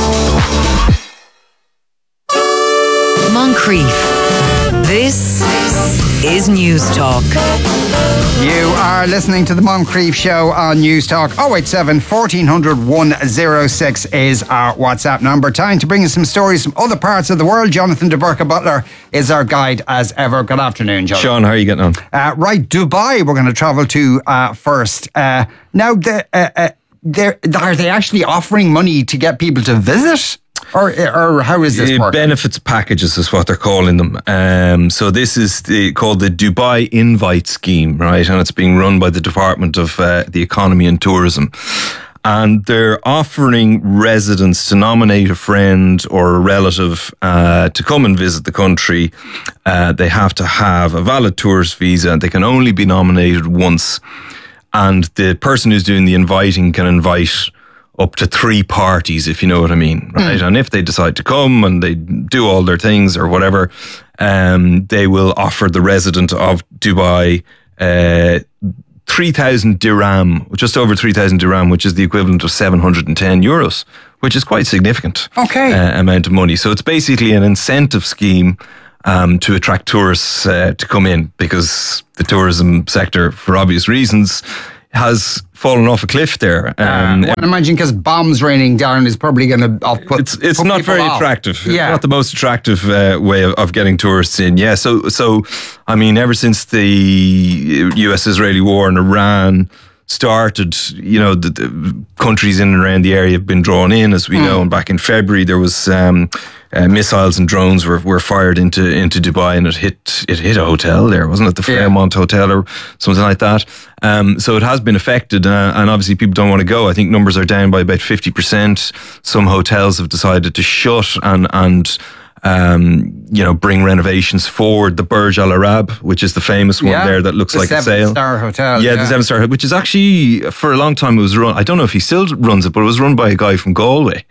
Moncrief. This is News Talk. You are listening to the Moncrief Show on News Talk. 087 1400 106 is our WhatsApp number. Time to bring you some stories from other parts of the world. Jonathan de Burka-Butler is our guide as ever. Good afternoon, Jonathan. Sean, how are you getting on? Right, Dubai we're going to travel to first. Now, are they actually offering money to get people to visit? Or how is this working? Benefits packages is what they're calling them. So this is called the Dubai Invite Scheme, right? And it's being run by the Department of the Economy and Tourism. And they're offering residents to nominate a friend or a relative to come and visit the country. They have to have a valid tourist visa. They can only be nominated once. and the person who's doing the inviting can invite up to 3 parties, if you know what I mean, right? And if they decide to come and they do all their things or whatever, they will offer the resident of Dubai 3,000 dirham, just over 3,000 dirham, which is the equivalent of 710 euros, which is quite significant amount of money. So it's basically an incentive scheme to attract tourists to come in, because the tourism sector, for obvious reasons, has fallen off a cliff there. I imagine because bombs raining down is probably going to put it's not very attractive. It's not the most attractive way of getting tourists in. Yeah, so I mean, ever since the US-Israeli war in Iran started, you know, the countries in and around the area have been drawn in, as we know. And back in February, there was missiles and drones were fired into Dubai, and it hit a hotel there, wasn't it? The Fairmont Hotel or something like that. So it has been affected, and obviously people don't want to go. I think numbers are down by about 50%. Some hotels have decided to shut and bring renovations forward. The Burj Al Arab, which is the famous one there that looks like a sail. The 7-star hotel. Yeah, the 7-star, which is actually, for a long time, it was run, I don't know if he still runs it, but it was run by a guy from Galway.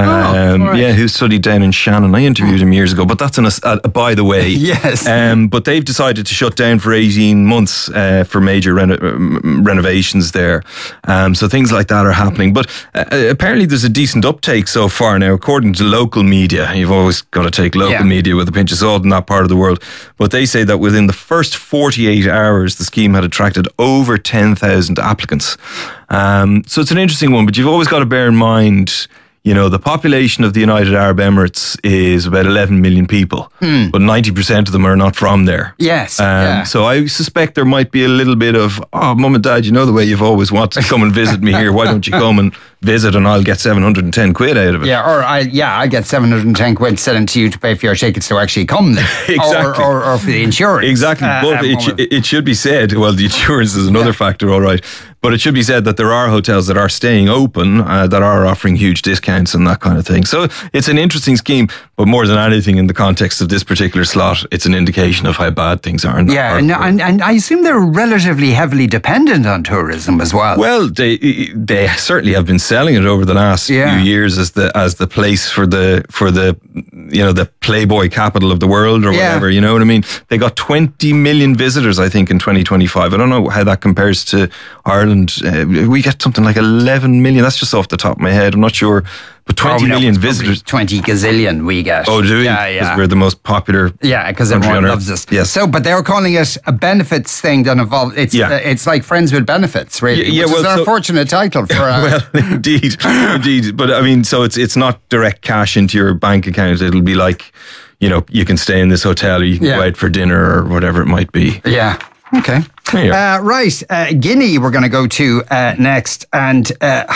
Who studied down in Shannon. I interviewed him years ago, but that's by the way. Yes. But they've decided to shut down for 18 months for major renovations there. So things like that are happening. But apparently there's a decent uptake so far now, according to local media. You've always got to take local media with a pinch of salt in that part of the world. But they say that within the first 48 hours, the scheme had attracted over 10,000 applicants. So it's an interesting one, but you've always got to bear in mind, you know, the population of the United Arab Emirates is about 11 million people, but 90% of them are not from there. Yes. So I suspect there might be a little bit of, Mum and Dad, you know the way you've always wanted to come and visit me here. Why don't you come and visit, and I'll get 710 quid out of it. Yeah, or I get 710 quid sent to you to pay for your tickets to actually come there. Exactly. Or for the insurance. Exactly. But it should be said, well, the insurance is another factor, all right. But it should be said that there are hotels that are staying open, that are offering huge discounts and that kind of thing. So it's an interesting scheme, but more than anything, in the context of this particular slot, it's an indication of how bad things are. And I assume they're relatively heavily dependent on tourism as well. Well, they certainly have been selling it over the last few years as the place for the the Playboy capital of the world or whatever. You know what I mean? They got 20 million visitors, I think, in 2025. I don't know how that compares to Ireland. We get something like 11 million. That's just off the top of my head. I'm not sure. But 20 million visitors. 20 gazillion we get. Oh, do we? Yeah. Because we're the most popular. Yeah, because everyone loves us. Yes. So, but they're calling it a benefits thing that involves. It's like Friends with Benefits, really. Yeah, which is an unfortunate title for. Well, indeed. But I mean, so it's not direct cash into your bank account. It'll be like, you know, you can stay in this hotel, or you can go out for dinner, or whatever it might be. Yeah. Okay. Right. Guinea, we're going to go to next, and.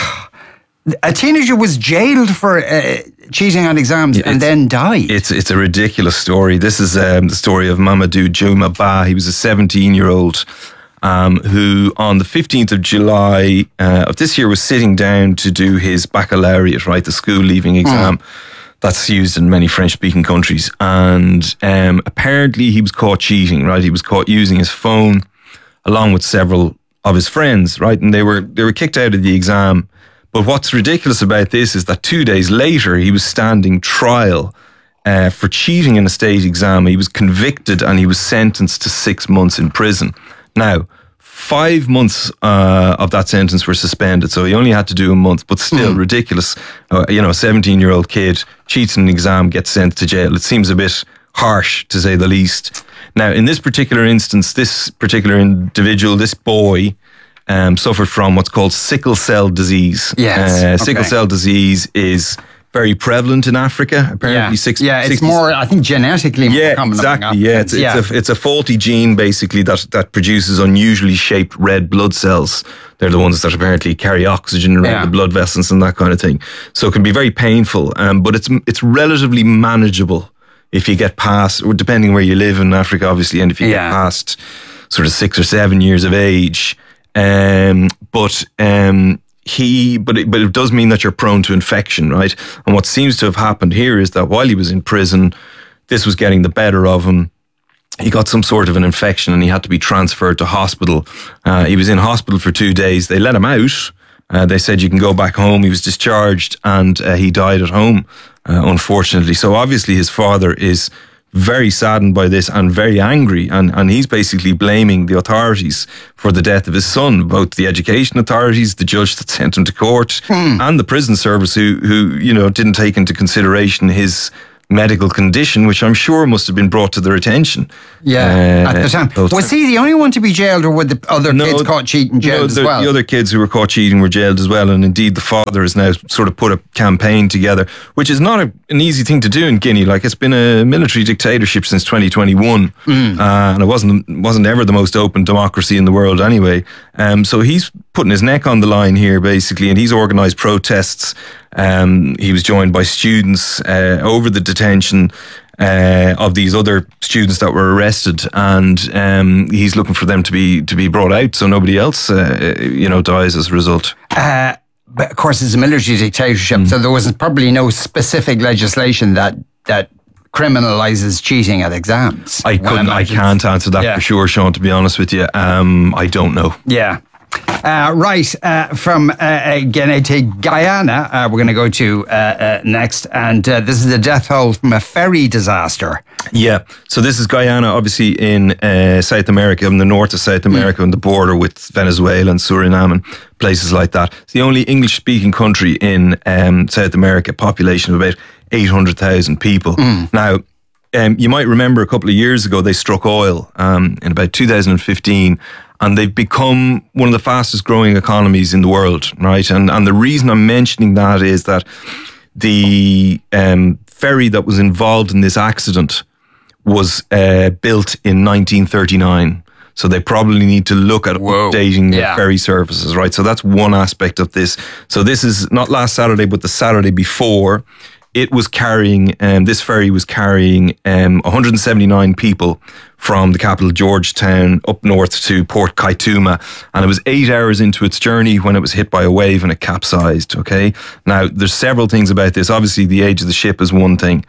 A teenager was jailed for cheating on exams and then died. It's a ridiculous story. This is the story of Mamadou Djouma Ba. He was a 17-year-old who, on the 15th of July of this year, was sitting down to do his baccalaureate, right, the school leaving exam. That's used in many French-speaking countries. And apparently he was caught cheating, right? He was caught using his phone along with several of his friends, right? And they were kicked out of the exam. But what's ridiculous about this is that 2 days later, he was standing trial for cheating in a state exam. He was convicted and he was sentenced to 6 months in prison. Now, 5 months of that sentence were suspended, so he only had to do a month, but still ridiculous. A 17-year-old kid cheats in an exam, gets sent to jail. It seems a bit harsh, to say the least. Now, in this particular instance, this particular individual, this boy, suffered from what's called sickle cell disease. Yes. Sickle cell disease is very prevalent in Africa. Apparently, it's more, I think, genetically more common. Exactly. It's a faulty gene basically that produces unusually shaped red blood cells. They're the ones that apparently carry oxygen around the blood vessels and that kind of thing. So it can be very painful, but it's relatively manageable if you get past, or depending where you live in Africa, obviously, and if you get past sort of 6 or 7 years of age. But it does mean that you're prone to infection, right? And what seems to have happened here is that while he was in prison, this was getting the better of him. he got some sort of an infection and he had to be transferred to hospital. He was in hospital for 2 days. They let him out. They said you can go back home. He was discharged and he died at home, unfortunately. So obviously his father is very saddened by this and very angry, and he's basically blaming the authorities for the death of his son, both the education authorities, the judge that sent him to court, and the prison service who didn't take into consideration his medical condition, which I'm sure must have been brought to their attention. Yeah, at the time. Was he the only one to be jailed, or were the other kids caught cheating jailed as well? The other kids who were caught cheating were jailed as well, and indeed the father has now sort of put a campaign together, which is not an easy thing to do in Guinea. Like, it's been a military dictatorship since 2021, and it wasn't ever the most open democracy in the world anyway. So he's putting his neck on the line here, basically, and he's organised protests. He was joined by students over the detention of these other students that were arrested, and he's looking for them to be brought out so nobody else dies as a result. But of course, it's a military dictatorship, so there was probably no specific legislation that criminalises cheating at exams. I can't answer that for sure, Sean, to be honest with you. I don't know. Yeah. From Guinea to Guyana, we're going to go to next, and this is the death toll from a ferry disaster. Yeah, so this is Guyana, obviously in South America, in the north of South America, on the border with Venezuela and Suriname and places like that. It's the only English-speaking country in South America, population of about 800,000 people. Now, you might remember a couple of years ago, they struck oil in about 2015, and they've become one of the fastest growing economies in the world, right? And the reason I'm mentioning that is that the ferry that was involved in this accident was built in 1939. So they probably need to look at updating their ferry services, right? So that's one aspect of this. So this is not last Saturday, but the Saturday before. It was carrying, this ferry was carrying 179 people from the capital Georgetown up north to Port Kaituma, and it was 8 hours into its journey when it was hit by a wave and it capsized. Okay, now there's several things about this. Obviously, the age of the ship is one thing,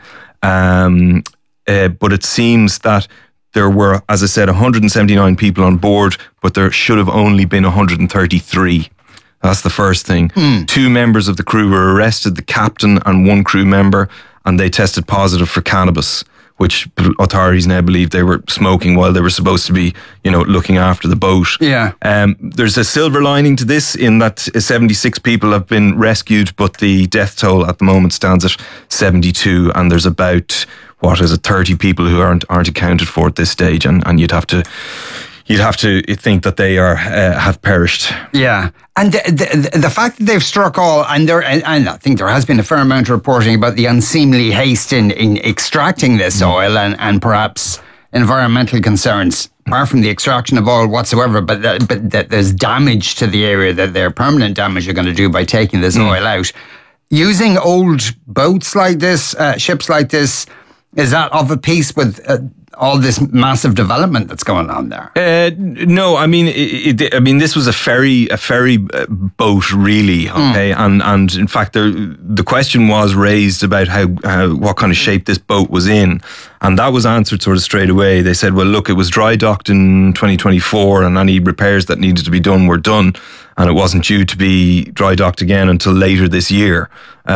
but it seems that there were, as I said, 179 people on board, but there should have only been 133. That's the first thing. 2 members of the crew were arrested, the captain and 1 crew member, and they tested positive for cannabis, which authorities now believe they were smoking while they were supposed to be, looking after the boat. Yeah. There's a silver lining to this in that 76 people have been rescued, but the death toll at the moment stands at 72, and there's about, 30 people who aren't accounted for at this stage, and you'd have to think that they have perished. Yeah, and the fact that they've struck oil, and I think there has been a fair amount of reporting about the unseemly haste in extracting this oil, and perhaps environmental concerns, apart from the extraction of oil whatsoever, but that there's damage to the area, that they're permanent damage you're going to do by taking this oil out. Using old boats like this, ships like this, is that of a piece with all this massive development that's going on there? No, I mean, this was a ferry boat, really. Okay, and in fact, the question was raised about what kind of shape this boat was in, and that was answered sort of straight away. They said, well, look, it was dry docked in 2024, and any repairs that needed to be done were done, and it wasn't due to be dry docked again until later this year.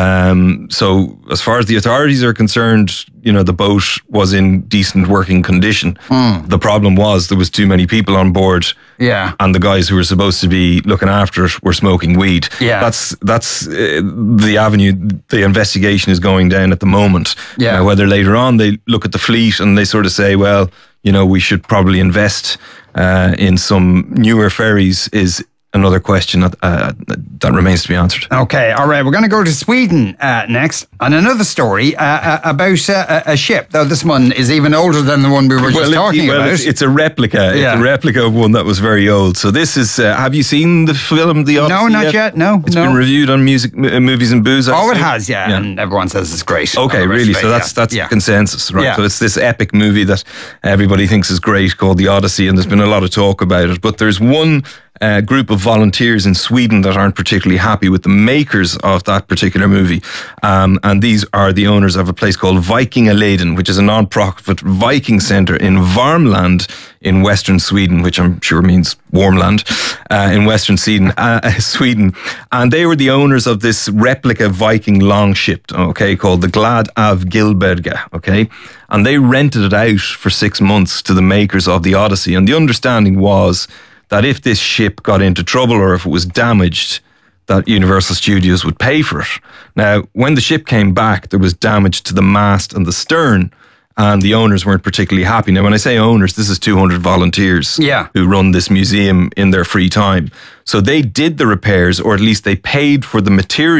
So as far as the authorities are concerned, the boat was in decent working condition. The problem was there was too many people on board. Yeah. And the guys who were supposed to be looking after it were smoking weed. Yeah. That's the avenue the investigation is going down at the moment. Yeah. Now, whether later on they look at the fleet and they sort of say, well, we should probably invest in some newer ferries is another question that remains to be answered. Okay, all right. We're going to go to Sweden next, and another story about a ship. Though this one is even older than the one we were just talking about. It's a replica. Yeah. It's a replica of one that was very old. So this is. Have you seen the film The Odyssey? No, not yet. No, it's been reviewed on Movies and Booze. It has, yeah, and everyone says it's great. Okay, really. So that's the consensus, right? Yeah. So it's this epic movie that everybody thinks is great called The Odyssey, and there's been a lot of talk about it. But there's one group of volunteers in Sweden that aren't particularly happy with the makers of that particular movie. And these are the owners of a place called Vikingaleden, which is a non-profit Viking centre in Värmland in western Sweden, which I'm sure means warm land, in western Sweden. And they were the owners of this replica Viking longship, okay, called the Glad av Gilberga, okay? And they rented it out for 6 months to the makers of the Odyssey. And the understanding was that if this ship got into trouble or if it was damaged, that Universal Studios would pay for it. Now, when the ship came back, there was damage to the mast and the stern, and the owners weren't particularly happy. Now, when I say owners, this is 200 volunteers who run this museum in their free time. So they did the repairs, or at least they paid for the material